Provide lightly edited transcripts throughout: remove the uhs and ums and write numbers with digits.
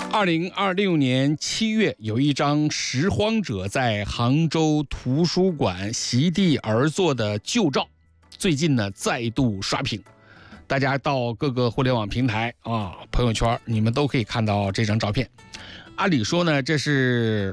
2026年7月，有一张拾荒者在杭州图书馆席地而坐的旧照，最近呢再度刷屏。大家到各个互联网平台啊、朋友圈，你们都可以看到这张照片。按理说呢，这是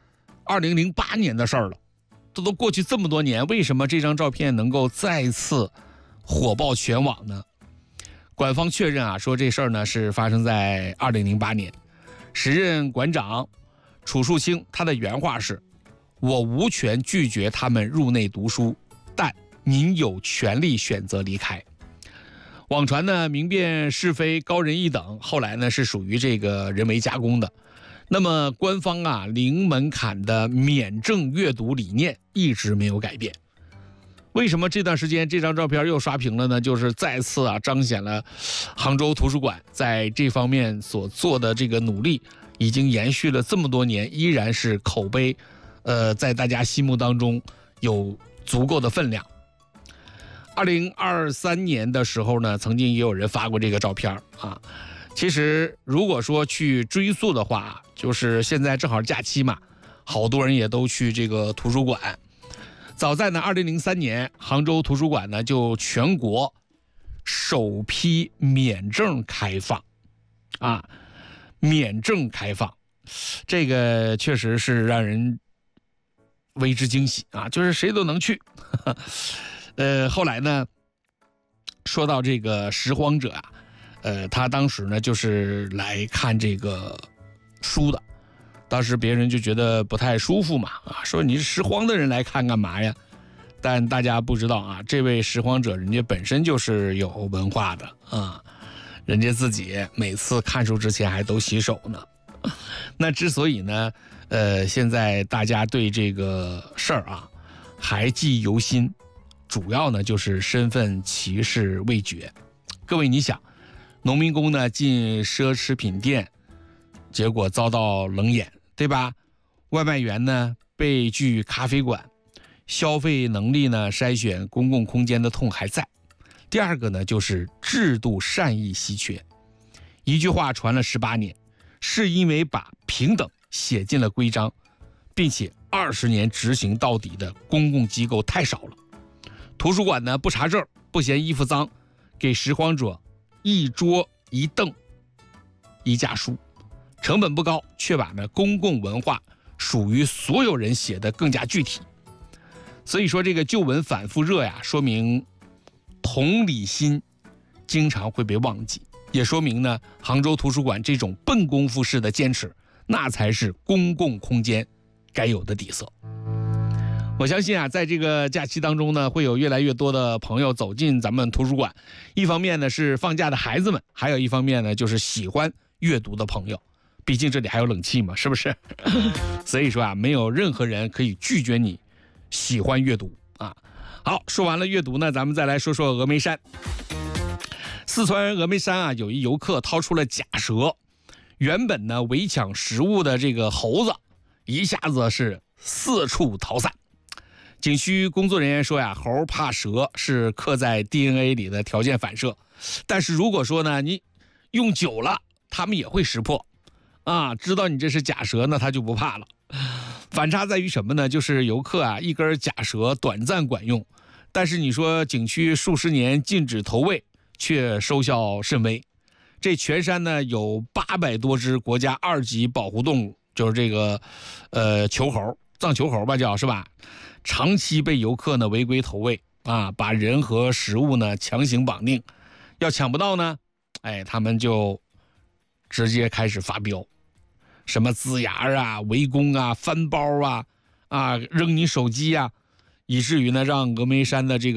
2008年的事儿了，这都过去这么多年，为什么这张照片能够再次火爆全网呢？官方确认啊，说这事儿呢是发生在2008年。时任馆长楚树清，他的原话是：“我无权拒绝他们入内读书，但您有权利选择离开。”网传呢明辨是非高人一等，后来呢是属于这个人为加工的。那么官方啊零门槛的免证阅读理念一直没有改变。为什么这段时间这张照片又刷屏了呢？就是再次啊彰显了杭州图书馆在这方面所做的这个努力，已经延续了这么多年，依然是口碑在大家心目当中有足够的分量。2023年的时候呢，曾经也有人发过这个照片啊。其实如果说去追溯的话，就是现在正好假期嘛，好多人也都去这个图书馆。早在呢2003年，杭州图书馆呢就全国首批免证开放啊，免证开放，这个确实是让人为之惊喜啊，就是谁都能去。后来呢，说到这个拾荒者啊，他当时呢就是来看这个书的。当时别人就觉得不太舒服嘛，啊，说你是拾荒的人来看干嘛呀？但大家不知道啊，这位拾荒者人家本身就是有文化的啊，人家自己每次看书之前还都洗手呢。那之所以呢，现在大家对这个事儿啊还记忆犹新，主要呢就是身份歧视未决。各位你想，农民工呢进奢侈品店，结果遭到冷眼，对吧？外卖员呢被拒咖啡馆，消费能力呢筛选公共空间的痛还在。第二个呢就是制度善意稀缺。一句话传了18年，是因为把平等写进了规章，并且20年执行到底的公共机构太少了。图书馆呢不查证，不嫌衣服脏，给拾荒者一桌一凳一架书，成本不高，却把呢公共文化属于所有人写得更加具体。所以说这个旧闻反复热呀，说明同理心经常会被忘记，也说明呢杭州图书馆这种笨功夫式的坚持，那才是公共空间该有的底色。我相信啊，在这个假期当中呢，会有越来越多的朋友走进咱们图书馆。一方面呢是放假的孩子们，还有一方面呢就是喜欢阅读的朋友。毕竟这里还有冷气嘛，是不是？所以说啊，没有任何人可以拒绝你喜欢阅读啊。好，说完了阅读呢，咱们再来说说峨眉山。四川峨眉山啊，有一游客掏出了假蛇，原本呢围抢食物的这个猴子，一下子是四处逃散。景区工作人员说呀，猴怕蛇是刻在 DNA 里的条件反射，但是如果说呢你用久了，他们也会识破啊，知道你这是假蛇呢，他就不怕了。反差在于什么呢？就是游客啊一根假蛇短暂管用，但是你说景区数十年禁止投喂，却收效甚微。这全山呢有800多只国家2级保护动物，就是这个球猴，藏球猴吧叫，是吧？长期被游客呢违规投喂啊，把人和食物呢强行绑定，要抢不到呢，他们就直接开始发飙，什么呲牙啊、围攻啊、翻包啊、扔你手机啊，以至于呢让峨眉山的这个